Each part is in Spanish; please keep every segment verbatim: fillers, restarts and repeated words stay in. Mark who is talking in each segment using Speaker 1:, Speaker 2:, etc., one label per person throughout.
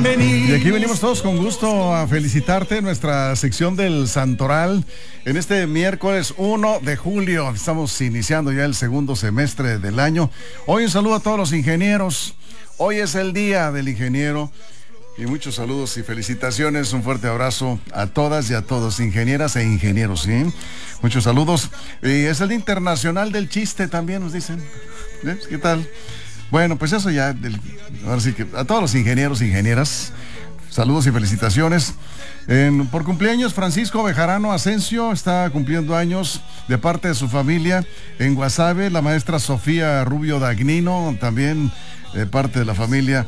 Speaker 1: venir.
Speaker 2: Y aquí venimos todos con gusto a felicitarte en nuestra sección del Santoral. En este miércoles uno de julio, estamos iniciando ya el segundo semestre del año. Hoy un saludo a todos los ingenieros. Hoy es el día del ingeniero. Y muchos saludos y felicitaciones, un fuerte abrazo a todas y a todos, ingenieras e ingenieros, ¿sí? Muchos saludos. Y es el Día Internacional del Chiste también, nos dicen. ¿Eh? ¿Qué tal? Bueno, pues eso ya, del, ahora sí que a todos los ingenieros e ingenieras, saludos y felicitaciones. En, por cumpleaños, Francisco Bejarano Asensio está cumpliendo años de parte de su familia en Guasave, la maestra Sofía Rubio Dagnino, también de parte de la familia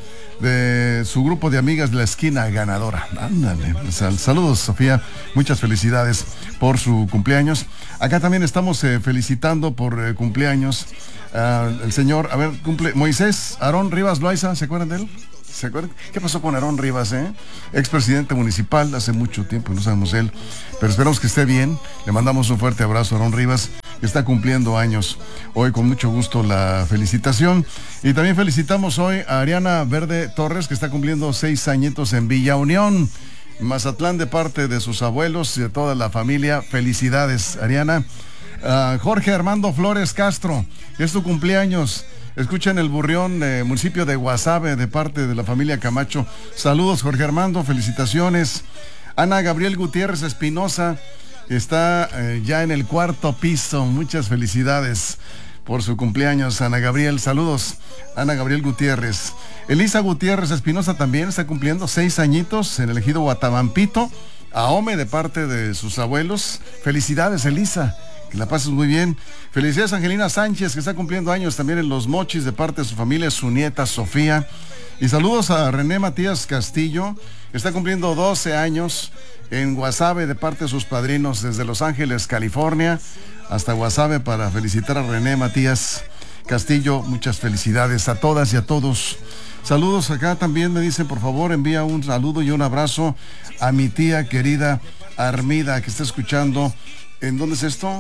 Speaker 2: de su grupo de amigas de la esquina ganadora. Ándale, sal, saludos Sofía, muchas felicidades por su cumpleaños. Acá también estamos eh, felicitando por eh, cumpleaños uh, el señor, a ver, cumple Moisés Aarón Rivas Loaiza, ¿se acuerdan de él? ¿Se acuerdan? ¿Qué pasó con Aarón Rivas, eh? Expresidente municipal, hace mucho tiempo no sabemos él, pero esperamos que esté bien. Le mandamos un fuerte abrazo a Aarón Rivas, que está cumpliendo años. Hoy con mucho gusto la felicitación. Y también felicitamos hoy a Ariana Verde Torres, que está cumpliendo seis añitos en Villa Unión, Mazatlán, de parte de sus abuelos y de toda la familia. Felicidades, Ariana. Uh, Jorge Armando Flores Castro, es tu cumpleaños. Escucha en el Burrión, eh, municipio de Guasave, de parte de la familia Camacho. Saludos, Jorge Armando, felicitaciones. Ana Gabriel Gutiérrez Espinosa está eh, ya en el cuarto piso. Muchas felicidades por su cumpleaños, Ana Gabriel. Saludos, Ana Gabriel Gutiérrez. Elisa Gutiérrez Espinosa también está cumpliendo seis añitos en el ejido Guatabampito. Ahome, de parte de sus abuelos. Felicidades, Elisa. Que la pases muy bien. Felicidades a Angelina Sánchez, que está cumpliendo años también en Los Mochis, de parte de su familia, su nieta Sofía. Y saludos a René Matías Castillo, que está cumpliendo doce años en Guasave, de parte de sus padrinos desde Los Ángeles, California, hasta Guasave, para felicitar a René Matías Castillo. Muchas felicidades a todas y a todos. Saludos acá también, me dicen, por favor, envía un saludo y un abrazo a mi tía querida Armida, que está escuchando. ¿En dónde es esto?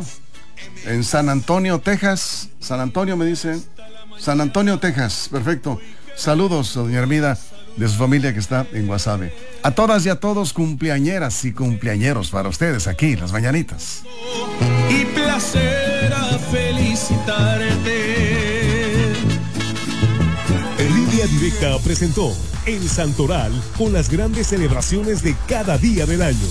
Speaker 2: En San Antonio, Texas. San Antonio, me dicen. San Antonio, Texas. Perfecto. Saludos a doña Armida, de su familia que está en Guasave. A todas y a todos, cumpleañeras y cumpleañeros para ustedes aquí, las mañanitas.
Speaker 1: Y placer a felicitarte.
Speaker 3: En Línea Directa presentó El Santoral, con las grandes celebraciones de cada día del año.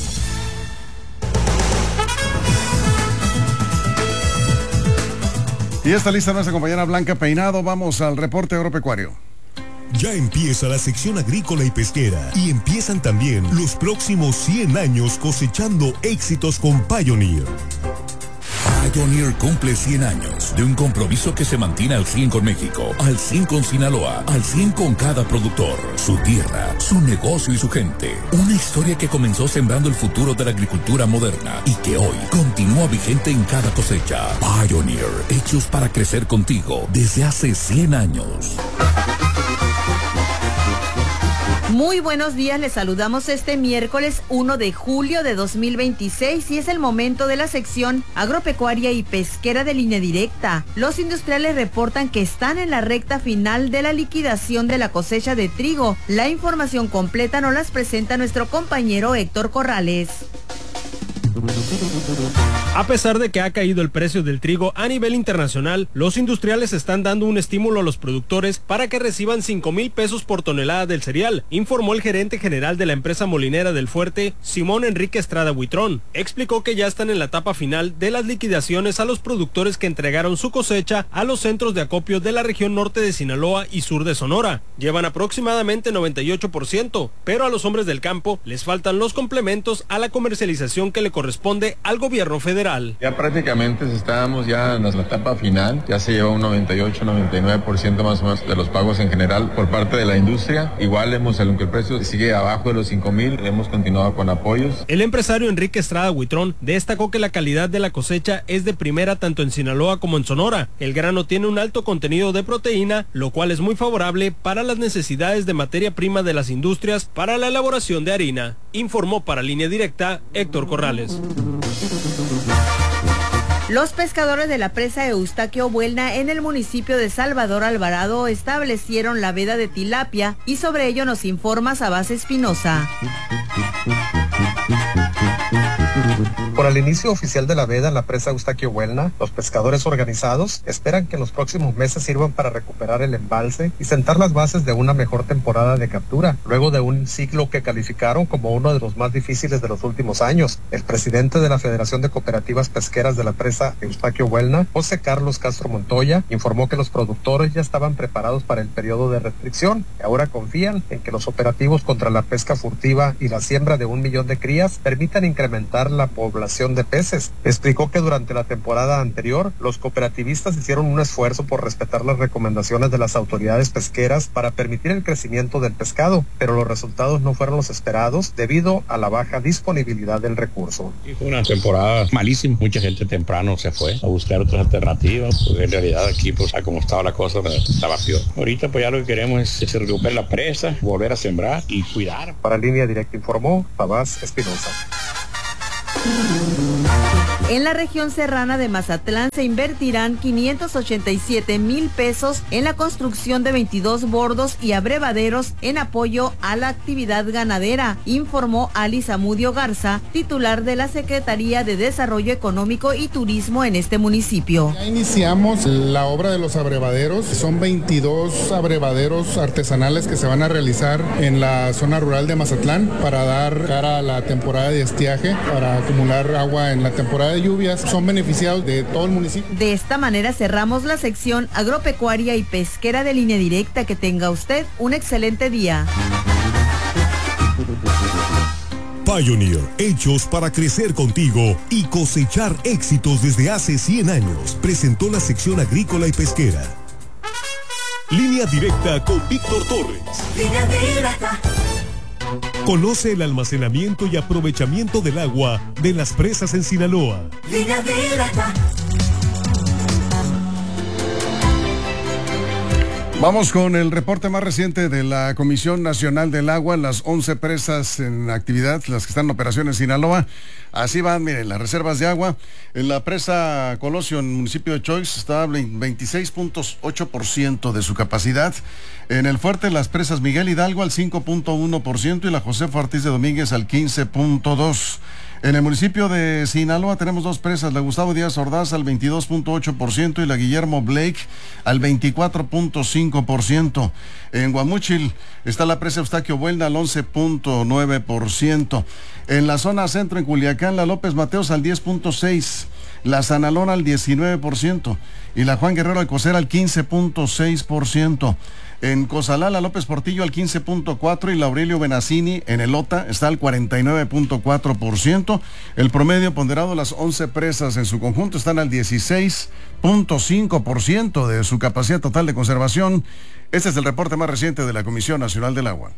Speaker 2: Y está lista nuestra compañera Blanca Peinado. Vamos al reporte agropecuario.
Speaker 3: Ya empieza la sección agrícola y pesquera, y empiezan también los próximos cien años cosechando éxitos con Pioneer.
Speaker 4: Pioneer cumple cien años de un compromiso que se mantiene al cien con México, al cien con Sinaloa, al cien con cada productor, su tierra, su negocio y su gente. Una historia que comenzó sembrando el futuro de la agricultura moderna y que hoy continúa vigente en cada cosecha. Pioneer, hechos para crecer contigo desde hace cien años.
Speaker 5: Muy buenos días, les saludamos este miércoles uno de julio de dos mil veintiséis y es el momento de la sección agropecuaria y pesquera de Línea Directa. Los industriales reportan que están en la recta final de la liquidación de la cosecha de trigo. La información completa nos las presenta nuestro compañero Héctor Corrales.
Speaker 6: A pesar de que ha caído el precio del trigo a nivel internacional, los industriales están dando un estímulo a los productores para que reciban cinco mil pesos por tonelada del cereal, informó el gerente general de la empresa molinera del Fuerte, Simón Enrique Estrada Buitrón. Explicó que ya están en la etapa final de las liquidaciones a los productores que entregaron su cosecha a los centros de acopio de la región norte de Sinaloa y sur de Sonora. Llevan aproximadamente noventa y ocho por ciento, pero a los hombres del campo les faltan los complementos a la comercialización que le corresponde al gobierno federal.
Speaker 7: Ya prácticamente estábamos ya en la etapa final, ya se lleva un noventa y ocho, noventa y nueve por ciento más o menos de los pagos en general por parte de la industria. Igual hemos, aunque el precio sigue abajo de los cinco mil, hemos continuado con apoyos.
Speaker 6: El empresario Enrique Estrada Buitrón destacó que la calidad de la cosecha es de primera tanto en Sinaloa como en Sonora. El grano tiene un alto contenido de proteína, lo cual es muy favorable para las necesidades de materia prima de las industrias para la elaboración de harina, informó para Línea Directa Héctor Corrales.
Speaker 5: Los pescadores de la presa Eustaquio Buelna en el municipio de Salvador Alvarado establecieron la veda de tilapia y sobre ello nos informa Sabás Espinosa.
Speaker 8: Por el inicio oficial de la veda en la presa Eustaquio Buelna, los pescadores organizados esperan que en los próximos meses sirvan para recuperar el embalse y sentar las bases de una mejor temporada de captura, luego de un ciclo que calificaron como uno de los más difíciles de los últimos años. El presidente de la Federación de Cooperativas Pesqueras de la presa Eustaquio Buelna, José Carlos Castro Montoya, informó que los productores ya estaban preparados para el periodo de restricción y ahora confían en que los operativos contra la pesca furtiva y la siembra de un millón de crías permitan incrementar la población de peces. Explicó que durante la temporada anterior, los cooperativistas hicieron un esfuerzo por respetar las recomendaciones de las autoridades pesqueras para permitir el crecimiento del pescado, pero los resultados no fueron los esperados debido a la baja disponibilidad del recurso.
Speaker 9: Fue una temporada malísima, mucha gente temprano se fue a buscar otras alternativas, porque en realidad aquí, pues, a como estaba la cosa, estaba peor. Ahorita, pues, ya lo que queremos es, es recuperar la presa, volver a sembrar y cuidar.
Speaker 8: Para Línea Directa informó Sabás Espinosa.
Speaker 5: En la región serrana de Mazatlán se invertirán quinientos ochenta y siete mil pesos en la construcción de veintidós bordos y abrevaderos en apoyo a la actividad ganadera, informó Alice Amudio Garza, titular de la Secretaría de Desarrollo Económico y Turismo en este municipio.
Speaker 10: Ya iniciamos la obra de los abrevaderos, son veintidós abrevaderos artesanales que se van a realizar en la zona rural de Mazatlán para dar cara a la temporada de estiaje, para acumular agua en la temporada de lluvias. Son beneficiados de todo el municipio.
Speaker 5: De esta manera cerramos la sección agropecuaria y pesquera de Línea Directa. Que tenga usted un excelente día.
Speaker 3: Pioneer, hechos para crecer contigo y cosechar éxitos desde hace cien años, presentó la sección agrícola y pesquera. Línea Directa con Víctor Torres.
Speaker 11: Línea Directa.
Speaker 3: Conoce el almacenamiento y aprovechamiento del agua de las presas en Sinaloa.
Speaker 11: Línea Directa.
Speaker 2: Vamos con el reporte más reciente de la Comisión Nacional del Agua, las once presas en actividad, las que están en operación en Sinaloa. Así van, miren, las reservas de agua. En la presa Colosio, en el municipio de Choix, está veintiséis punto ocho por ciento de su capacidad. En el Fuerte, las presas Miguel Hidalgo al cinco punto uno por ciento y la José Ortiz de Domínguez al quince punto dos por ciento. En el municipio de Sinaloa tenemos dos presas, la Gustavo Díaz Ordaz al veintidós punto ocho por ciento y la Guillermo Blake al veinticuatro punto cinco por ciento. En Guamúchil está la presa Eustaquio Buelna al once punto nueve por ciento. En la zona centro, en Culiacán, la López Mateos al diez punto seis por ciento, la Sanalona al diecinueve por ciento y la Juan Guerrero Alcocer al quince punto seis por ciento. En Cozalá, la López Portillo al quince punto cuatro por ciento y la Aurelio Benazzini en el Ota está al cuarenta y nueve punto cuatro por ciento. El promedio ponderado, las once presas en su conjunto están al dieciséis punto cinco por ciento de su capacidad total de conservación. Este es el reporte más reciente de la Comisión Nacional del Agua.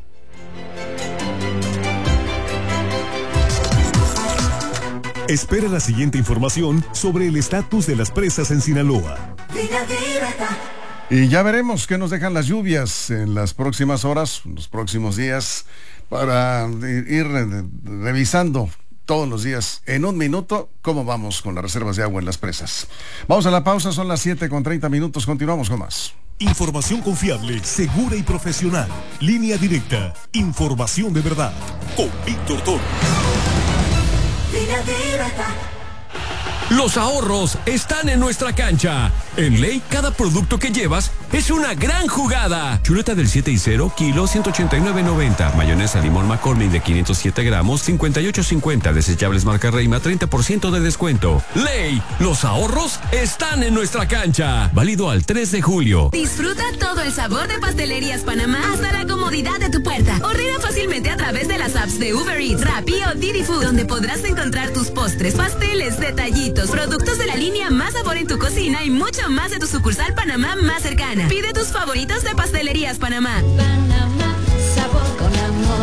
Speaker 3: Espera la siguiente información sobre el estatus de las presas en Sinaloa.
Speaker 11: Línea Directa.
Speaker 2: Y ya veremos qué nos dejan las lluvias en las próximas horas, en los próximos días, para ir revisando todos los días, en un minuto, cómo vamos con las reservas de agua en las presas. Vamos a la pausa, son las siete con treinta minutos, continuamos con más.
Speaker 3: Información confiable, segura y profesional. Línea Directa, información de verdad, con Víctor Torres.
Speaker 11: Línea Directa.
Speaker 12: Los ahorros están en nuestra cancha. En Ley, cada producto que llevas es una gran jugada. Chuleta del siete y cero, kilo, ciento ochenta y nueve noventa. Mayonesa limón McCormick de quinientos siete gramos, cincuenta y ocho cincuenta. Desechables marca Reima, treinta por ciento de descuento. Ley, los ahorros están en nuestra cancha. Válido al tres de julio.
Speaker 13: Disfruta todo el sabor de Pastelerías Panamá hasta la comodidad de tu puerta. Ordena fácilmente a través de las apps de Uber Eats, Rappi o Didi Food, donde podrás encontrar tus postres, pasteles, detallitos, productos de la línea Más Sabor en tu cocina y mucho más de tu sucursal Panamá más cercana. Pide tus favoritos de Pastelerías Panamá.
Speaker 11: Panamá, sabor con amor.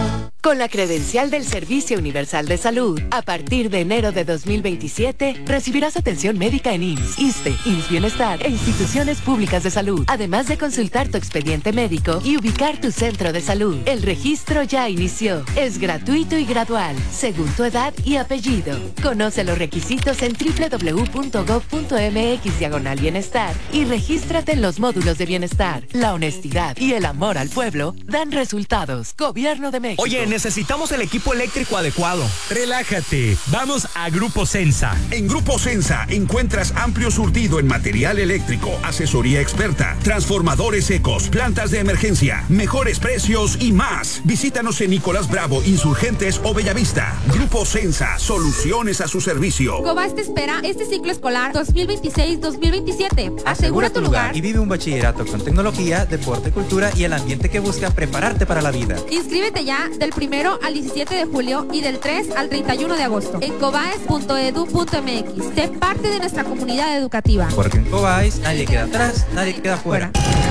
Speaker 14: Con la credencial del Servicio Universal de Salud, a partir de enero de dos mil veintisiete, recibirás atención médica en I M S S, ISSSTE, I M S S Bienestar e instituciones públicas de salud, además de consultar tu expediente médico y ubicar tu centro de salud. El registro ya inició. Es gratuito y gradual, según tu edad y apellido. Conoce los requisitos en doble u doble u doble u punto gob punto eme equis diagonal bienestar y regístrate en los módulos de bienestar. La honestidad y el amor al pueblo dan resultados. Gobierno de México.
Speaker 15: Oye, necesitamos el equipo eléctrico adecuado. Relájate, vamos a Grupo Sensa.
Speaker 16: En Grupo Sensa encuentras amplio surtido en material eléctrico, asesoría experta, transformadores secos, plantas de emergencia, mejores precios y más. Visítanos en Nicolás Bravo, Insurgentes o Bellavista. Grupo Sensa, soluciones a su servicio.
Speaker 17: Cobas te espera este ciclo escolar dos mil veintiséis dos mil veintisiete. Asegura tu lugar
Speaker 18: y vive un bachillerato con tecnología, deporte, cultura y el ambiente que busca prepararte para la vida.
Speaker 17: Inscríbete ya del primero al diecisiete de julio y del tres al treinta y uno de agosto en cobaes punto edu punto eme equis. Sé parte de nuestra comunidad educativa.
Speaker 18: Porque en Cobaes nadie queda atrás, nadie queda fuera.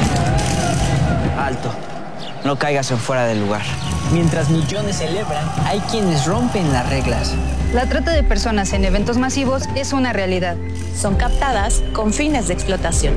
Speaker 19: Alto, no caigas en fuera del lugar. Mientras millones celebran, hay quienes rompen las reglas.
Speaker 20: La trata de personas en eventos masivos es una realidad.
Speaker 21: Son captadas con fines de explotación.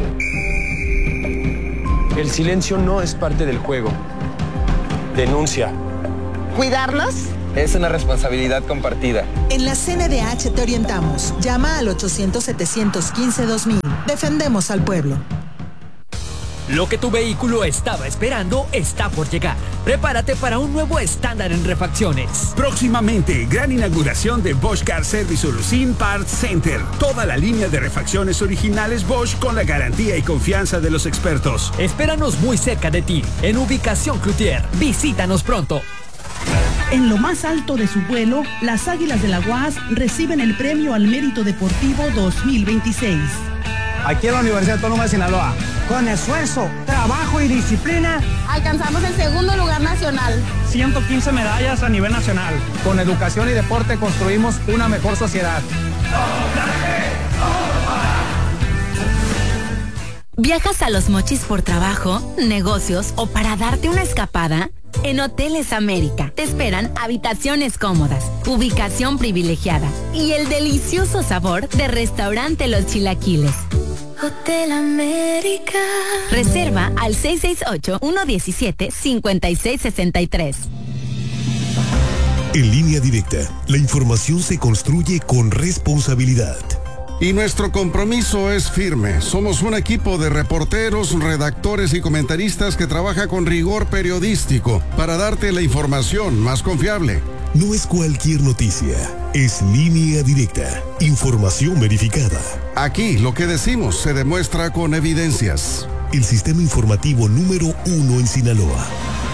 Speaker 22: El silencio no es parte del juego. Denuncia.
Speaker 23: ¿Cuidarnos?
Speaker 22: Es una responsabilidad compartida.
Speaker 23: En la C N D H te orientamos. Llama al ochocientos, setecientos quince, dos mil. Defendemos al pueblo.
Speaker 24: Lo que tu vehículo estaba esperando está por llegar. Prepárate para un nuevo estándar en refacciones.
Speaker 16: Próximamente, gran inauguración de Bosch Car Service Urucín Parts Center. Toda la línea de refacciones originales Bosch con la garantía y confianza de los expertos.
Speaker 24: Espéranos muy cerca de ti, en Ubicación Cloutier. Visítanos pronto.
Speaker 25: En lo más alto de su vuelo, las Águilas de la U A S reciben el Premio al Mérito Deportivo dos mil veintiséis.
Speaker 26: Aquí en la Universidad Autónoma de Sinaloa, con esfuerzo, trabajo y disciplina,
Speaker 27: alcanzamos el segundo lugar nacional.
Speaker 26: ciento quince medallas a nivel nacional. Con educación y deporte construimos una mejor sociedad.
Speaker 13: ¿Viajas a Los Mochis por trabajo, negocios o para darte una escapada? En Hoteles América te esperan habitaciones cómodas, ubicación privilegiada y el delicioso sabor de Restaurante Los Chilaquiles.
Speaker 11: Hotel América.
Speaker 13: Reserva al seis seis ocho, uno uno siete, cinco seis seis tres.
Speaker 3: En Línea Directa, la información se construye con responsabilidad.
Speaker 2: Y nuestro compromiso es firme. Somos un equipo de reporteros, redactores y comentaristas que trabaja con rigor periodístico para darte la información más confiable.
Speaker 3: No es cualquier noticia, es Línea Directa, información verificada.
Speaker 2: Aquí lo que decimos se demuestra con evidencias.
Speaker 3: El sistema informativo número uno en Sinaloa.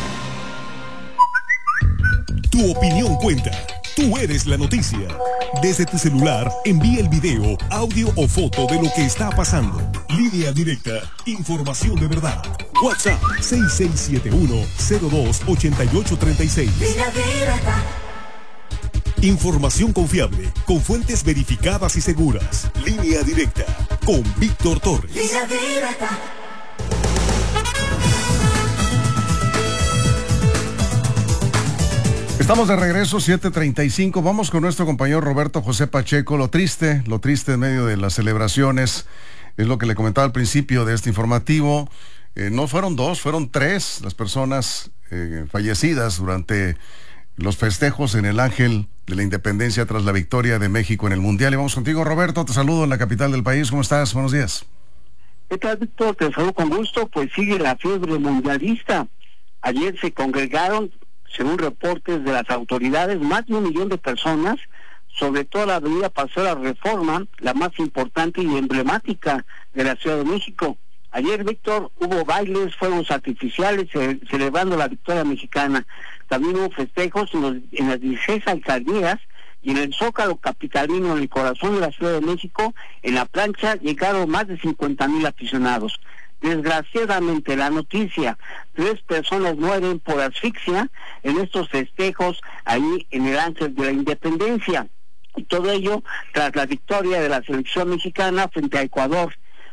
Speaker 3: Tu opinión cuenta. Tú eres la noticia. Desde tu celular, envía el video, audio o foto de lo que está pasando. Línea Directa, información de verdad. WhatsApp seis seis siete uno, cero dos, ocho ocho tres seis.
Speaker 11: Línea Directa.
Speaker 3: Información confiable, con fuentes verificadas y seguras. Línea Directa, con Víctor Torres.
Speaker 11: Línea Directa.
Speaker 2: Estamos de regreso, siete treinta y cinco. Vamos con nuestro compañero Roberto José Pacheco. Lo triste, lo triste en medio de las celebraciones, es lo que le comentaba al principio de este informativo. Eh, no fueron dos, fueron tres las personas eh, fallecidas durante los festejos en el Ángel de la Independencia tras la victoria de México en el Mundial. Y vamos contigo, Roberto. Te saludo en la capital del país. ¿Cómo estás? Buenos días.
Speaker 28: ¿Qué tal, Víctor? Te saludo con gusto. Pues sigue la fiebre mundialista. Ayer se congregaron, según reportes de las autoridades, más de un millón de personas, sobre todo la avenida Paseo de la Reforma, la más importante y emblemática de la Ciudad de México. Ayer, Víctor, hubo bailes, fuegos artificiales, ce celebrando la victoria mexicana. También hubo festejos en, los, en las dieciséis alcaldías y en el Zócalo capitalino, en el corazón de la Ciudad de México, en la plancha, llegaron más de cincuenta mil aficionados. Desgraciadamente, la noticia, tres personas mueren por asfixia en estos festejos ahí en el Ángel de la Independencia. Y todo ello tras la victoria de la selección mexicana frente a Ecuador.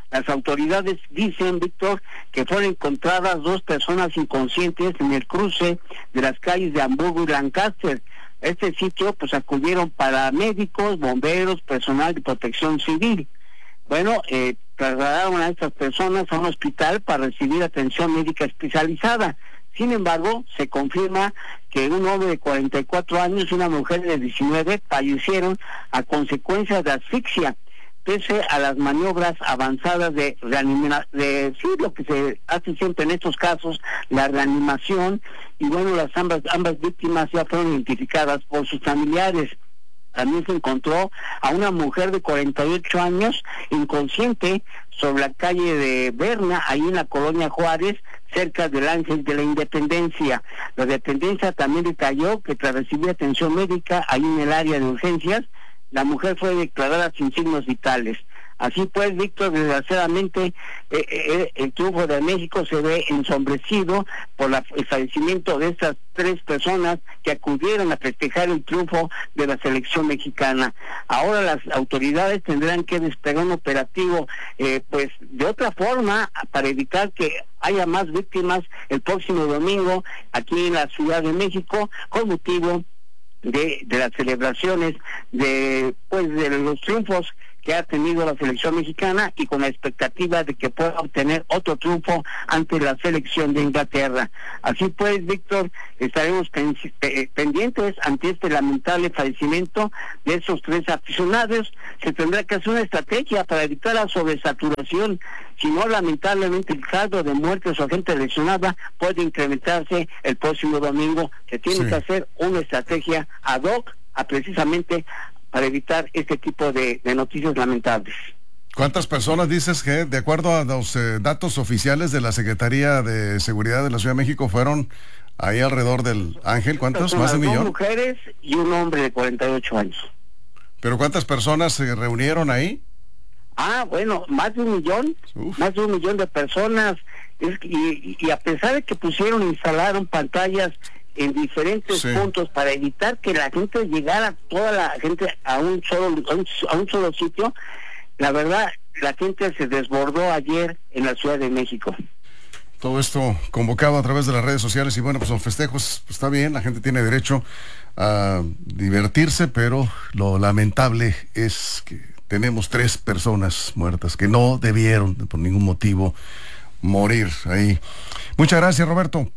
Speaker 28: Las autoridades dicen, Víctor, que fueron encontradas dos personas inconscientes en el cruce de las calles de Hamburgo y Lancaster. Este sitio, pues acudieron paramédicos, bomberos, personal de protección civil. Bueno, eh, trasladaron a estas personas a un hospital para recibir atención médica especializada. Sin embargo, se confirma que un hombre de cuarenta y cuatro años y una mujer de diecinueve fallecieron a consecuencia de asfixia, pese a las maniobras avanzadas de reanimación, de sí, lo que se hace siempre en estos casos, la reanimación, y bueno, las ambas, ambas víctimas ya fueron identificadas por sus familiares. También se encontró a una mujer de cuarenta y ocho años inconsciente sobre la calle de Berna, ahí en la colonia Juárez, cerca del Ángel de la Independencia. La dependencia también detalló que tras recibir atención médica ahí en el área de urgencias, la mujer fue declarada sin signos vitales. Así pues, Víctor, desgraciadamente eh, eh, el triunfo de México se ve ensombrecido por la, el fallecimiento de estas tres personas que acudieron a festejar el triunfo de la selección mexicana. Ahora las autoridades tendrán que desplegar un operativo, eh, pues de otra forma, para evitar que haya más víctimas el próximo domingo aquí en la Ciudad de México, con motivo de, de las celebraciones de pues de los triunfos que ha tenido la selección mexicana, y con la expectativa de que pueda obtener otro triunfo ante la selección de Inglaterra. Así pues, Víctor, estaremos pendientes ante este lamentable fallecimiento de esos tres aficionados. Se tendrá que hacer una estrategia para evitar la sobresaturación, si no, lamentablemente el saldo de muertes o gente lesionada puede incrementarse el próximo domingo. Se tiene sí. que hacer una estrategia ad hoc a precisamente para evitar este tipo de, de noticias lamentables.
Speaker 2: ¿Cuántas personas dices que, de acuerdo a los eh, datos oficiales de la Secretaría de Seguridad de la Ciudad de México, fueron ahí alrededor del Ángel? ¿Cuántas? ¿Más de un millón?
Speaker 28: Dos mujeres y un hombre de cuarenta y ocho años.
Speaker 2: ¿Pero cuántas personas se reunieron ahí?
Speaker 28: Ah, bueno, más de un millón, Uf. más de un millón de personas. Es, y, y a pesar de que pusieron, instalaron pantallas en diferentes sí. puntos para evitar que la gente llegara, toda la gente a un solo a un, a un solo sitio, la verdad, la gente se desbordó ayer en la Ciudad de México.
Speaker 2: Todo esto convocado a través de las redes sociales, y bueno, pues son festejos, pues está bien, la gente tiene derecho a divertirse, pero lo lamentable es que tenemos tres personas muertas que no debieron por ningún motivo morir ahí. Muchas gracias, Roberto.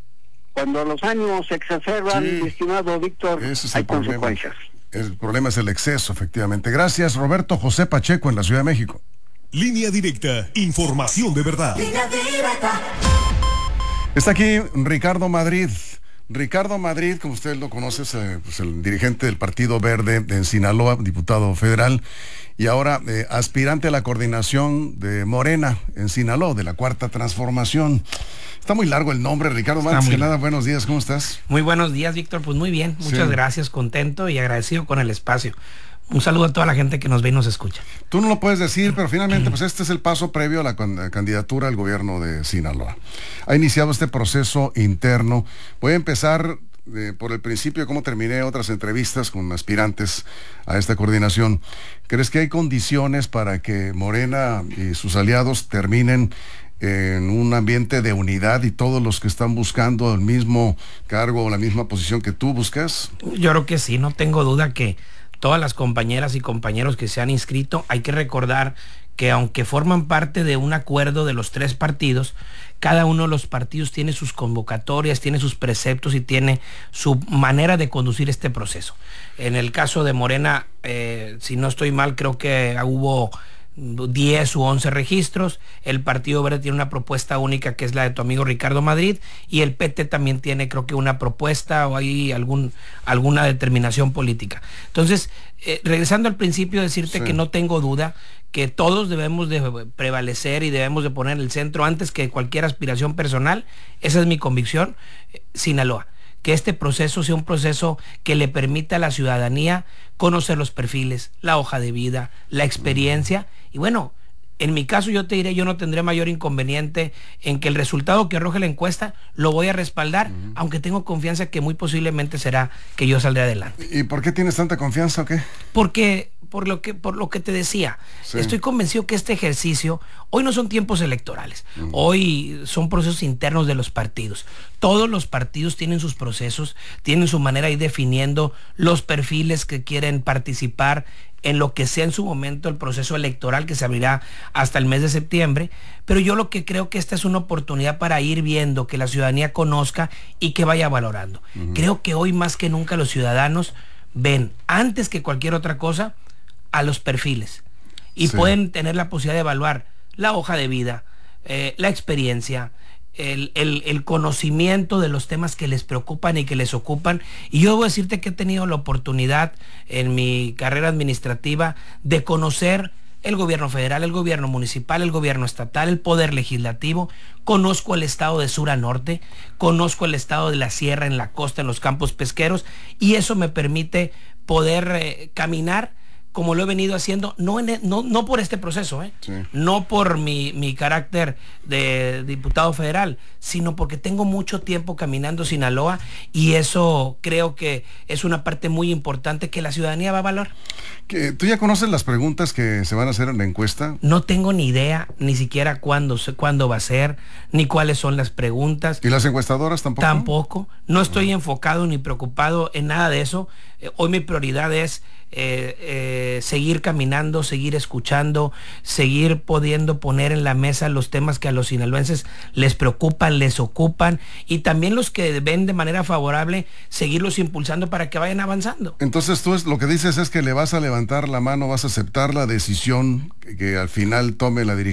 Speaker 28: Cuando los años se exacerban, sí. estimado Víctor,
Speaker 2: es
Speaker 28: hay
Speaker 2: el
Speaker 28: consecuencias.
Speaker 2: El problema es el exceso, efectivamente. Gracias, Roberto José Pacheco, en la Ciudad de México.
Speaker 3: Línea Directa, información de verdad.
Speaker 11: Línea Directa.
Speaker 2: Está aquí Ricardo Madrid. Ricardo Madrid, como usted lo conoce, es eh, pues el dirigente del Partido Verde de Sinaloa, diputado federal, y ahora eh, aspirante a la coordinación de Morena en Sinaloa, de la Cuarta Transformación. Está muy largo el nombre, Ricardo. Está Antes que nada, buenos días, ¿cómo estás?
Speaker 1: Muy buenos días, Víctor, pues muy bien, muchas sí. gracias, contento y agradecido con el espacio. Un saludo a toda la gente que nos ve y nos escucha.
Speaker 2: Tú no lo puedes decir, pero finalmente pues este es el paso previo a la candidatura al gobierno de Sinaloa. Ha iniciado este proceso interno. Voy a empezar eh, por el principio, como terminé otras entrevistas con aspirantes a esta coordinación. ¿Crees que hay condiciones para que Morena y sus aliados terminen en un ambiente de unidad y todos los que están buscando el mismo cargo o la misma posición que tú buscas?
Speaker 1: Yo creo que sí, no tengo duda que todas las compañeras y compañeros que se han inscrito, hay que recordar que aunque forman parte de un acuerdo de los tres partidos, cada uno de los partidos tiene sus convocatorias, tiene sus preceptos y tiene su manera de conducir este proceso. En el caso de Morena, eh, si no estoy mal, creo que hubo diez u once registros. El Partido Verde tiene una propuesta única, que es la de tu amigo Ricardo Madrid, y el P T también tiene, creo que, una propuesta o hay algún, alguna determinación política. Entonces, eh, regresando al principio, decirte sí. que no tengo duda que todos debemos de prevalecer y debemos de poner el centro antes que cualquier aspiración personal. Esa es mi convicción. eh, Sinaloa, que este proceso sea un proceso que le permita a la ciudadanía conocer los perfiles, la hoja de vida, la experiencia, y bueno, En mi caso yo te diré, yo no tendré mayor inconveniente en que el resultado que arroje la encuesta lo voy a respaldar, uh-huh. aunque tengo confianza que muy posiblemente será que yo saldré adelante.
Speaker 2: ¿Y por qué tienes tanta confianza o qué?
Speaker 1: Porque por lo que por lo que te decía, sí. estoy convencido que este ejercicio, hoy no son tiempos electorales, uh-huh. hoy son procesos internos de los partidos. Todos los partidos tienen sus procesos, tienen su manera de ir definiendo los perfiles que quieren participar en lo que sea en su momento el proceso electoral que se abrirá hasta el mes de septiembre, pero yo lo que creo que esta es una oportunidad para ir viendo, que la ciudadanía conozca y que vaya valorando. Uh-huh. Creo que hoy más que nunca los ciudadanos ven, antes que cualquier otra cosa, a los perfiles y sí. pueden tener la posibilidad de evaluar la hoja de vida, eh, la experiencia, El, el, el conocimiento de los temas que les preocupan y que les ocupan. Y yo debo decirte que he tenido la oportunidad en mi carrera administrativa de conocer el gobierno federal, el gobierno municipal, el gobierno estatal, el poder legislativo. Conozco el estado de sur a norte, conozco el estado de la sierra, en la costa, en los campos pesqueros, y eso me permite poder eh, caminar como lo he venido haciendo, no, en, no, no por este proceso, ¿eh? sí. no por mi, mi carácter de diputado federal, sino porque tengo mucho tiempo caminando Sinaloa, y eso creo que es una parte muy importante que la ciudadanía va a valorar.
Speaker 2: ¿Tú ya conoces las preguntas que se van a hacer en la encuesta?
Speaker 1: No tengo ni idea, ni siquiera cuándo, cuándo va a ser, ni cuáles son las preguntas.
Speaker 2: ¿Y las encuestadoras tampoco?
Speaker 1: Tampoco. No estoy uh-huh. enfocado ni preocupado en nada de eso. Eh, hoy mi prioridad es Eh, eh, seguir caminando, seguir escuchando, seguir pudiendo poner en la mesa los temas que a los sinaloenses les preocupan, les ocupan, y también los que ven de manera favorable, seguirlos impulsando para que vayan avanzando.
Speaker 2: Entonces tú es, lo que dices es que le vas a levantar la mano, vas a aceptar la decisión que, que al final tome la dirigencia